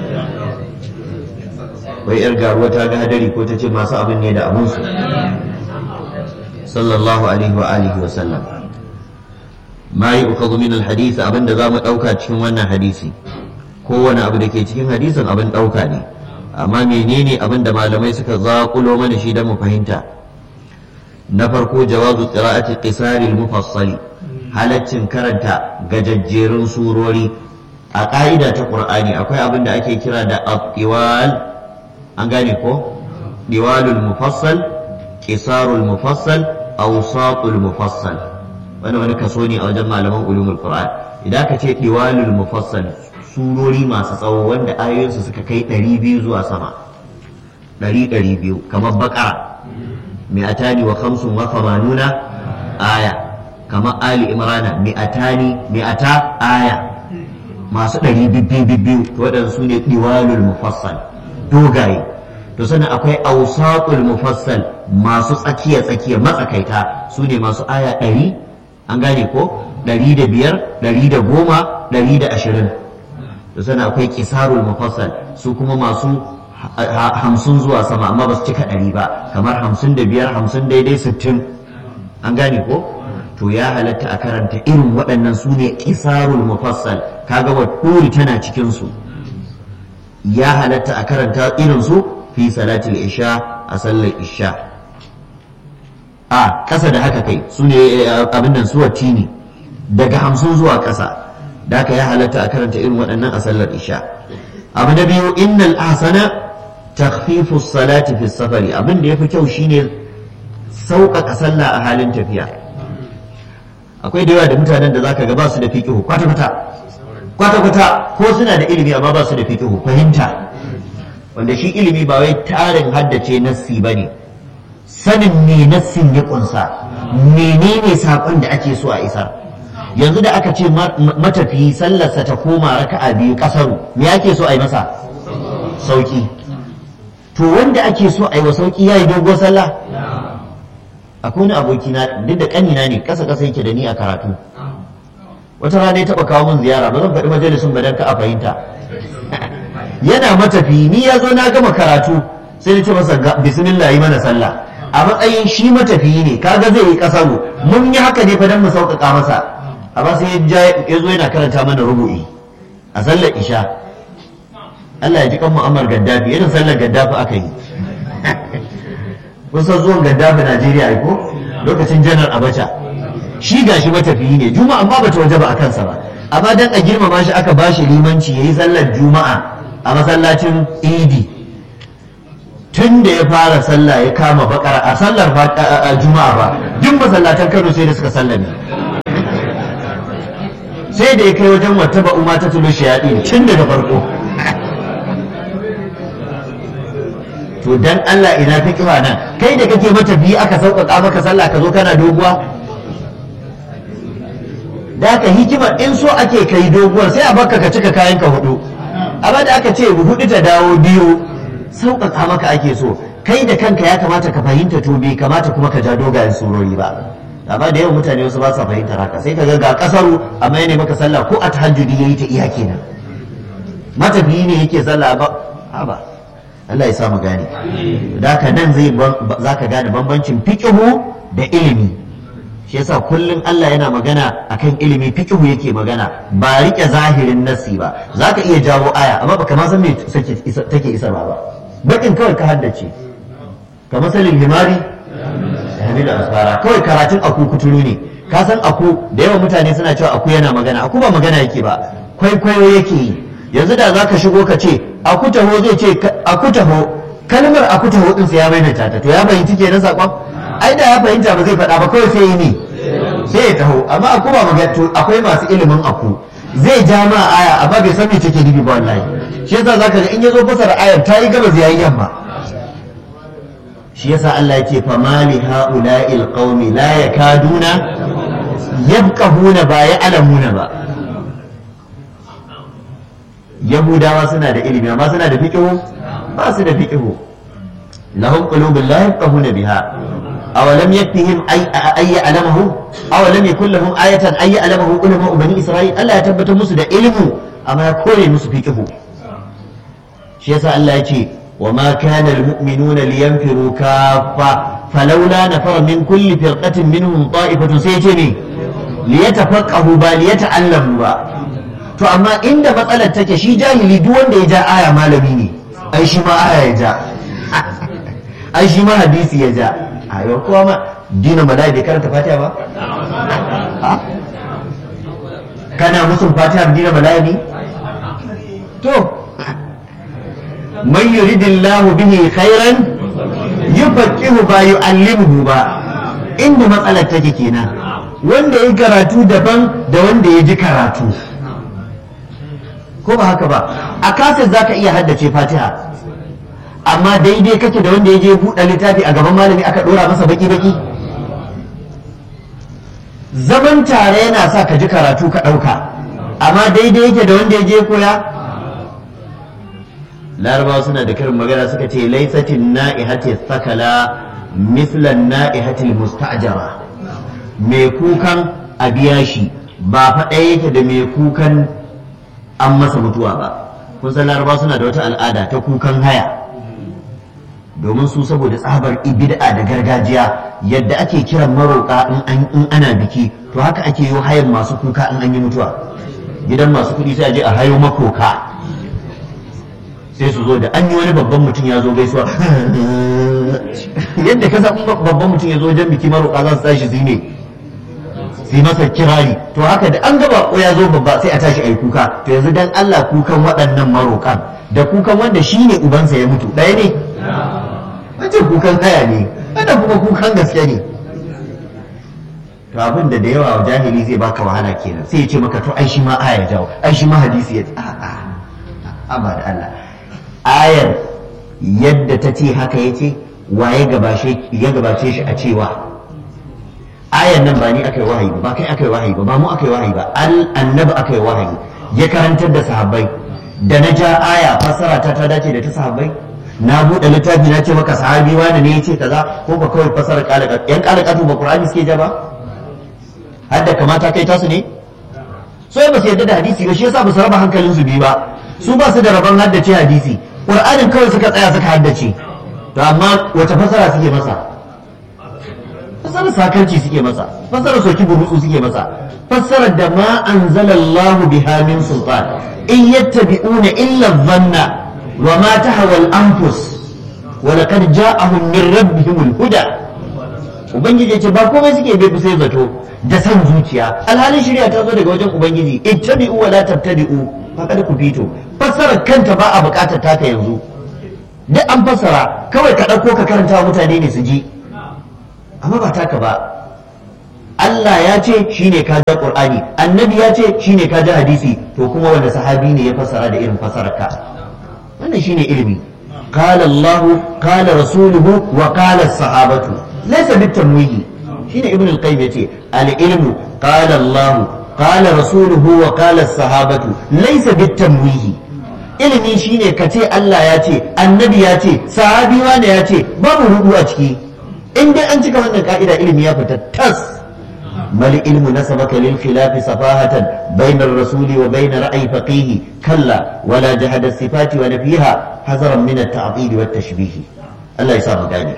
wai yar garuwa ta ga hadari ko ta ce masu abin ne da abin su sallallahu alaihi wa alihi wa sallam ma yu'khadhu min al-hadith abinda zamu dauka cikin wannan hadisi kowane abu da ke cikin hadisin abin dauka ne amma menene abin da malamai suka zaƙulo mana shi da mu fahimta na farko jawazu qira'ati qisari al-mufassali halaccin karanta gajajjerun surori a ƙa'ida ta Qur'ani akwai abin da ake kira da al-iwal an gane ko diwalul mufassal qisarul mufassal awsatul mufassal wani wani kaso ne a wajen malaman ulumul Qur'an idan ka ce diwalul mufassal surori masu tsawo wanda ayoyinsu suka kai ɗari biyu zuwa sama ɗari ɗari biyu kamar baƙara mi'atani wa khamsun wa thamanuna aya kamar ali imrana mi'atani mi'ata aya masu ɗari bibbiyu bibbiyu to waɗansu ne diwalul mufassal dogaye to sannan akwai awsatul mufassal masu tsakiya tsakiya matsakaita su ne masu aya ɗari an gane ko ɗari da biyar ɗari da goma ɗari da ashirin to sannan akwai qisarul mufassal su kuma masu hamsin zuwa sama amma ba su cika ɗari ba kamar hamsin da biyar hamsin daidai sittin an gane ko to ya halatta a karanta irin waɗannan su ne qisarul mufassal kaga wa ɗuri tana cikin su ya halatta a karanta irin su fi salatul isha a sallar isha a ƙasa da haka kai su ne abin nan su watini daga hamsin zuwa ƙasa da haka ya halatta a karanta irin waɗannan a sallar isha abu na biyu innal ahsana takhfifu salati fi safari abin da yafi kyau shine sauƙaƙa sallah a halin tafiya akwai da yawa da mutanen da zaka ga ba su da fiqhu kwata kwata kwata kwata ko suna da ilimi amma ba su da fiqhu fahimta wanda shi ilimi ba wai tarin haddace nassi bane sanin me nassin ya kunsa menene sakon da ake so a isar yanzu da aka ce matafiyi sallarsa ta koma raka'a biyu kasaru me ake so a yi masa sauki to wanda ake so a yi wa sauki ya yi dogon sallah akwai wani abokina duk da kanina ne kasa kasa yake da ni a karatu wata rana ya taba kawo min ziyara ba zan faɗi majalisun ba dan ka a fahimta yana matafiyi ni ya zo na gama karatu sai na ce masa bismillah yi mana sallah a matsayin shi matafiyi ne kaga zai yi kasaru mun yi haka ne fa dan mu sauƙaƙa masa amma sai ya zo yana karanta mana rubu'i a sallar isha Allah ya ji kan Muammar Gaddafi irin sallar Gaddafi aka yi kun san zuwan Gaddafi Najeriya ai ko lokacin janar Abacha shi gashi matafiyi ne juma'a amma bata waje ba a kansa ba amma dan a girmama shi aka bashi limanci yayi sallar juma'a a masallacin idi tun da ya fara sallah ya kama bakara a sallar juma'a ba duk masallatan Kano sai da suka sallame sai da ya kai wajen wata ba umma ta tulu shayaɗi tun daga farko to dan Allah ina fi kiwa nan kai da kake mata biyu aka sauƙaƙa maka sallah ka zo kana doguwa da aka hikimar in so ake kai doguwar sai a baka ka cika kayan ka hudu amma da aka ce hudu ta dawo biyu sauƙaƙa maka ake so kai da kanka ya kamata ka fahimta to bai kamata kuma ka ja dogayen surori ba amma da yawan mutane wasu ba sa fahimtar haka sai ka ga ga kasaru amma yana maka sallah ko a tahajjudi yayi ta iya kenan matafiyi ne yake sallah ba ba Allah ya samu gane da haka nan zai zaka gane bambancin fiqhu da ilimi shi yasa kullum Allah yana magana akan ilimi fiqhu yake magana ba rike zahirin nasi ba zaka iya jawo aya amma baka ma san me take isarwa ba bakin kawai ka haddace kamar salin himari hamilu asfara kawai karatun aku kuturu ne ka san aku da yawan mutane suna cewa aku yana magana aku ba magana yake ba kwaikwayo yake yi yanzu da zaka shigo ka ce aku taho zai ce aku taho kalmar aku taho din sai ya maimaita ta to ya fahimci kenan sakon ai da ya fahimta ba zai faɗa ba kawai sai yi ne sai ya taho amma aku ba magana to akwai masu ilimin aku zai ja ma aya amma bai san me take nufi ba wallahi shi yasa zaka ga in yazo fasara ayar ta yi gaba zai yi yamma shi yasa Allah ya ce fa mali haula'il qaumi la yakaduna yabqahuna ba ya'lamuna ba yahudawa suna da ilimi amma suna da fiqhu ba su da fiqhu lahum qulubun la yafqahuna biha awalam yakfihim ay ay ya'lamuhu awalam yakul lahum ayatan ay ya'lamuhu ulama bani isra'il Allah ya tabbatar musu da ilmu amma ya kore musu fiqhu shi yasa Allah ya ce وما كان المؤمنون لينفروا كافة فلولا نفر من كل فرقة منهم طائفة سيجني ليتفقهوا با ليتعلموا با to amma inda matsalar take shi jahili duk wanda ya ja aya malami ne ai shi ma aya ya ja ai shi ma hadisi ya ja ayo kowa ma dina malai bai karanta fatiha ba kana musun fatiha dina malai ne to man yuridillahu bihi khairan yufaqihu ba yu'allimuhu ba inda matsalar take kenan wanda ya karatu daban da wanda ya ji karatu ko ba haka ba a kasar zaka iya haddace fatiha amma daidai kake da wanda ya je buɗe littafi a gaban malami aka ɗora masa baki baki zaman tare yana sa ka ji karatu ka ɗauka amma daidai yake da wanda ya je koya larabawa suna da karin magana suka ce laisatin na'ihati thakala mislan na'ihati musta'jara mai kukan a biya shi ba faɗa yake da mai kukan an masa mutuwa ba kun san larabawa suna da wata al'ada ta kukan haya domin su saboda tsabar bid'a da gargajiya yadda ake kiran maroƙa in ana biki to haka ake yi hayan masu kuka in an yi mutuwa gidan masu kuɗi sai a je a hayo makoka sai su zo da an yi wani babban mutum ya zo gaisuwa yadda ka san babban mutum ya zo wajen biki maroƙa za su tashi su ne su yi masa kirari to haka da an gaba ko ya zo babba sai a tashi a yi kuka to yanzu dan Allah kukan waɗannan maroƙan da kukan wanda shi ne ubansa ya mutu ɗaya ne wancan kukan kaya ne wannan kuma kukan gaske ne to abin da da yawa jahili zai baka wahala kenan sai ya ce maka to ai shi ma aya jawo ai shi ma hadisi ya a'a amma da Allah ayar yadda ta ce haka ya ce waye ya gabace shi a cewa ayar nan ba ni aka yi wahayi ba kai aka yi wahayi ba ba mu aka yi wahayi ba annabi aka yi wahayi ya karantar da sahabbai da na ja aya fassara ta ta dace da ta sahabbai na buɗe littafi na ce maka sahabi wani ne ya ce kaza ko ba kawai fassara kalakatu yan kalakatu ba qur'ani suke ja ba hadda kamata kai tasu ne so ba su yadda da hadisi ba shi yasa ba su raba hankalin su biyu ba su ba su da rabon haddace hadisi ƙur'anin kawai suka tsaya suka haddace to amma wace fasara suke masa fasara sakarci suke masa fasara soki burutsu suke masa fasara da ma anzalallahu biha min sultan in yattabi'una illa dhanna wa ma tahwa al-anfus wa laqad ja'ahum min rabbihim al-huda ubangiji ce ba komai suke bai sai zato da san zuciya alhalin shari'a ta zo daga wajen ubangiji ittabi'u wa la tabtadi'u faqad kufitu fassarar kanta ba a buƙatar taka yanzu, duk an fassara, kawai ka ɗauko ka karanta wa mutane ne su ji, amma ba taka ba. Allah ya ce shine ka ji Qur'ani, annabi ya ce shine ka ji hadisi, to kuma wanda sahabi ne ya fassara da irin fassarar ka? Wannan shine ilimi. qala Allah qala rasuluhu wa qala as-sahabatu laysa bitamwihi. shine ibn al-qayyim yace al-ilmu qala Allah qala rasuluhu wa qala as-sahabatu laysa bitamwihi. ilimi shine kace Allah ya ce, annabi ya ce, sahabi wani ya ce, babu rudu a ciki. in dai an cika wannan ka'ida ilimi ya fita tas. ما العلم نسبك للخلاف سفاهة بين الرسول وبين رأي فقيه كلا ولا جحد الصفات ونفيها حذرا من التعطيل والتشبيه. الله يسامح قاني.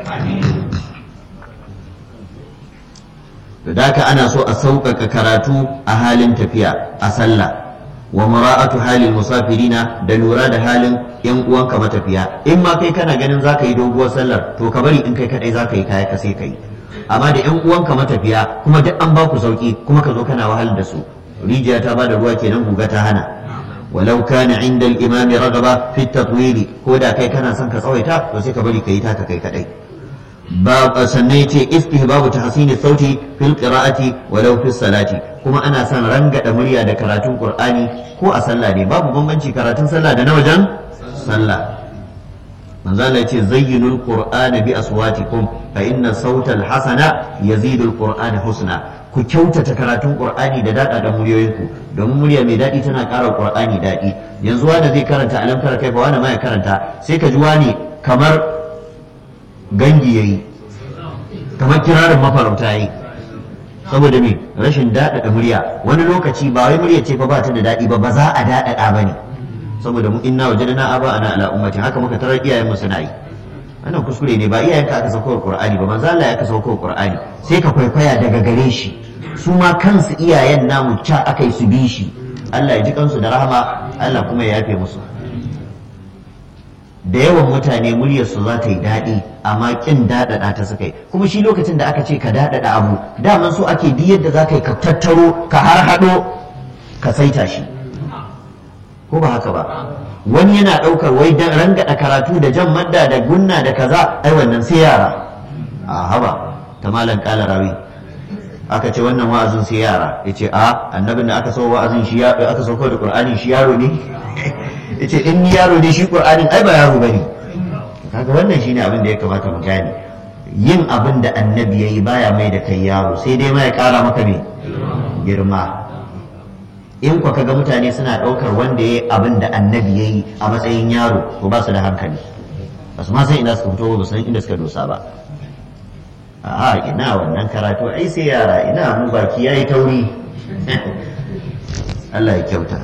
ذاك أنا سوء أسوقك كراتو أهال تفيا أسلا ومراءة حال المسافرين دلورا حال ينقوان كما تفيا إما كي كان جنن ذاك يدوب وسلر تو كبري إن كي كان ذاك يكايا كسيكي amma da yan uwanka matafiya kuma duk an ba ku sauki kuma ka zo kana wahal da su. rijiya ta bada ruwa kenan guga ta hana. walau kana inda al-imam ragaba fi at-tatwili, ko da kai kana son ka tsawaita to sai ka bari kai ta ka kai kadai. ba sannan yace istihbabu tahsini sauti fil qira'ati walau fi salati, kuma ana son rangada murya da karatun qur'ani ko a sallah ne, babu bambanci karatun sallah da na wajen sallah. manzo Allah yace zayyinul qur'ana bi aswatikum fa inna sautal hasana yazidul qur'ana husna. ku kyautata karatun qur'ani da dada da muryoyinku, domin murya mai dadi tana ƙara qur'ani dadi. yanzu wanda zai karanta alam kara kai ba wani ma ya karanta sai ka ji wani kamar gangi yayi, kamar kirarin mafarauta yayi, saboda me rashin dada da murya. wani lokaci ba wai murya ce fa ba ta da dadi ba, ba za a dada bane, saboda mu inna wajadna aba ana ala ummati, haka muka tarar iyayen mu suna yi. wannan kuskure ne, ba iyayenka aka sauko Qur'ani ba, manzo Allah ya aka sauko Qur'ani, sai ka kwaikwaya daga gare shi. su ma kansu iyayen namu ca akai su bi shi. Allah ya ji kansu da rahama, Allah kuma ya yafe musu. da yawan mutane muryar su za ta yi daɗi amma kin daɗaɗa ta suka yi, kuma shi lokacin da aka ce ka daɗaɗa abu daman so ake bi yadda za ka yi ka tattaro ka har haɗo ka saita shi, ko ba haka ba? wani yana ɗaukar wai dan rangada karatu da jan madda da gunna da kaza, ai wannan sai yara. a haba ta malan kala rawi aka ce wannan wa'azin sai yara, yace a annabin da aka so wa'azin shi ya aka sauko da qur'ani shi yaro ne yace in ni yaro ne shi qur'anin ai ba yaro bane. kaga wannan shine abin da ya kamata mu gane, yin abin da annabi yayi baya mai da kai yaro, sai dai ma ya kara maka me girma. in kwa kaga mutane suna ɗaukar wanda ya yi abin da annabi ya yi a matsayin yaro, to ba su da hankali, ba su ma san ina suka fito ba san inda suka dosa ba. a ina wannan karatu ai sai yara, ina mu baki yayi tauri. Allah ya kyauta.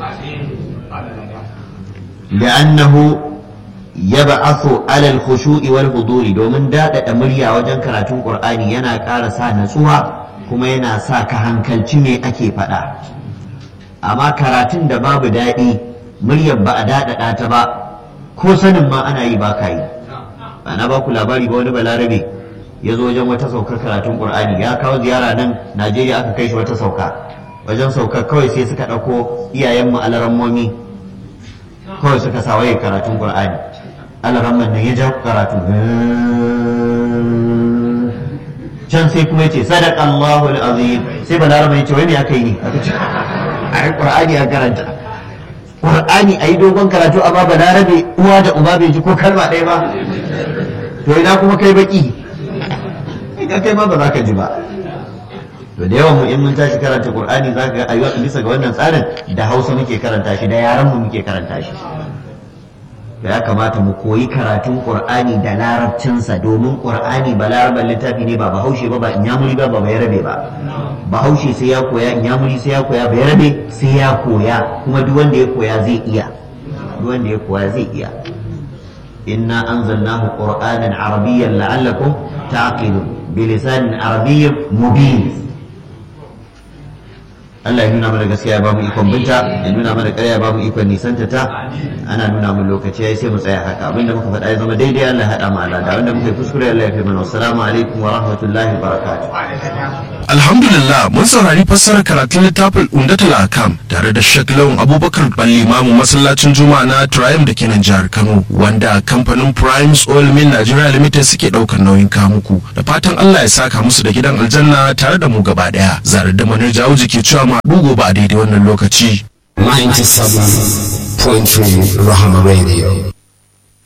li'annahu yab'athu 'ala al-khushu'i wal huduri, domin daɗaɗa murya wajen karatun Qur'ani yana ƙara sa natsuwa kuma yana sa ka hankalci me ake faɗa. amma karatun da babu daɗi, muryar ba a daɗaɗa ta ba, ko sanin ma ana yi ba ka yi. ba na ba ku labari ba, wani balarabe ya zo wajen wata saukar karatun ƙur'ani, ya kawo ziyara nan Najeriya, aka kai shi wata sauka. wajen saukar kawai sai suka ɗauko iyayenmu alarammomi, kawai suka sa waye karatun ƙur'ani. alaramman nan ya ja karatu can sai kuma ya ce sadaqallahu al-azim, sai balarabe ya ce wai me aka yi ne? a yi ƙur'ani a karanta ƙur'ani a yi dogon karatu a ba larabe uwa da uba bai ji ko kalma ɗaya ba, to ina kuma kai baki ina kai ma ba za ka ji ba. to da yawan mu in mun tashi karanta ƙur'ani za ka ga ayyuka bisa ga wannan tsarin da Hausa muke karanta shi, da yaran mu muke karanta shi. ya kamata mu koyi karatun ƙur'ani da larabcinsa, domin ƙur'ani ba larabar littafi ne, ba bahaushe ba, ba inyamuri ba, ba bayarabe ba. bahaushe sai ya koya, inyamuri sai ya koya, bayarabe sai ya koya, kuma duk wanda ya koya zai iya, duk wanda ya koya zai iya. inna anzalnahu qur'anan arabiyyan la'allakum ta'qilun bilisanin arabiyyin mubin. Allah ya nuna mana gaskiya ya bamu ikon binta, ya nuna mana ƙarya ya bamu ikon nisanta ta. ana nuna mun lokaci yayi sai mu tsaya haka, abinda muka faɗa ya zama daidai Allah ya haɗa mu ala da, wanda muka yi kuskure Allah ya fi mana. Assalamu alaikum wa rahmatullahi wa barakatuh. Alhamdulillah mun saurari fassarar karatun littafin Umdatul Ahkam tare da Sheikh Lawan Abubakar Balli Imamu masallacin Juma'a na Triumph da ke nan jihar Kano, wanda kamfanin Primes Oil Mill Nigeria Limited suke daukar nauyin kamuku. Da fatan Allah ya saka musu da gidan aljanna tare da mu gaba daya. Zarar da manar jawo ke cewa ma dugo ba a daidai wannan lokaci. ninety-seven point three Rahama Radio.